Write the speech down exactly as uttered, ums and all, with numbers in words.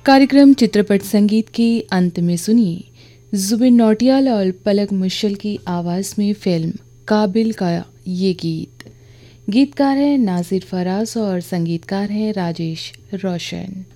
कार्यक्रम चित्रपट संगीत के अंत में सुनिए जुबिन नौटियाल और पलक मुश्किल की आवाज़ में फिल्म काबिल का ये गीत। गीतकार हैं नासिर फराज और संगीतकार हैं राजेश रोशन।